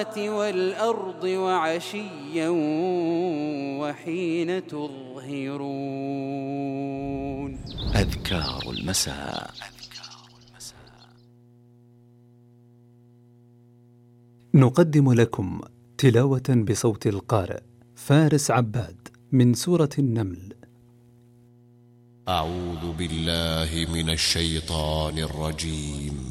السماوات والأرض وعشيا وحين تظهرون. أذكار المساء. نقدم لكم تلاوة بصوت القارئ فارس عباد من سورة النمل. أعوذ بالله من الشيطان الرجيم.